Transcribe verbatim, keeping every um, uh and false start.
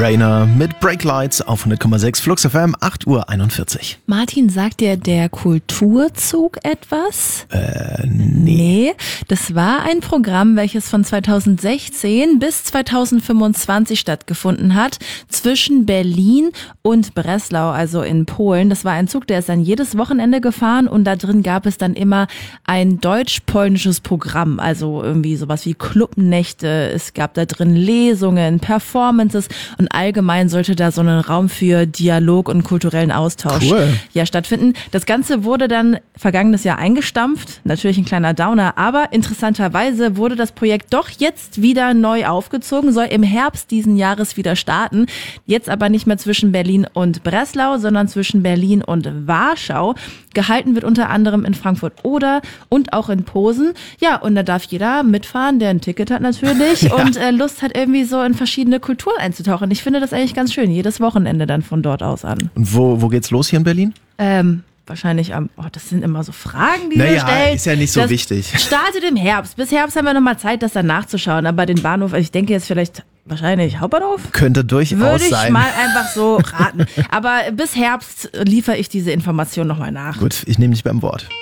Rainer mit Breaklights auf hundert Komma sechs Flux F M, acht Uhr einundvierzig. Martin, sagt dir der Kulturzug etwas? Äh, nee. Nee, das war ein Programm, welches von zweitausendsechzehn bis zweitausendfünfundzwanzig stattgefunden hat, zwischen Berlin und Breslau, also in Polen. Das war ein Zug, der ist dann jedes Wochenende gefahren und da drin gab es dann immer ein deutsch-polnisches Programm, also irgendwie sowas wie Clubnächte, es gab da drin Lesungen, Performances und allgemein sollte da so ein Raum für Dialog und kulturellen Austausch Cool. ja stattfinden. Das Ganze wurde dann vergangenes Jahr eingestampft, natürlich ein kleiner Downer, aber interessanterweise wurde das Projekt doch jetzt wieder neu aufgezogen, soll im Herbst diesen Jahres wieder starten, jetzt aber nicht mehr zwischen Berlin und Breslau, sondern zwischen Berlin und Warschau. Gehalten wird unter anderem in Frankfurt-Oder und auch in Posen. Ja, und da darf jeder mitfahren, der ein Ticket hat natürlich ja. und äh, Lust hat, irgendwie so in verschiedene Kulturen einzutauchen. Ich finde das eigentlich ganz schön, jedes Wochenende dann von dort aus an. Und wo, wo geht's los hier in Berlin? Ähm, wahrscheinlich am, oh, das sind immer so Fragen, die naja, du stellst. ist ja nicht so das wichtig. Startet im Herbst. Bis Herbst haben wir nochmal Zeit, das dann nachzuschauen. Aber den Bahnhof, ich denke jetzt vielleicht wahrscheinlich Hauptbahnhof. Könnte durchaus Würde ich sein. mal einfach so raten. Aber bis Herbst liefere ich diese Information nochmal nach. Gut, ich nehme dich beim Wort.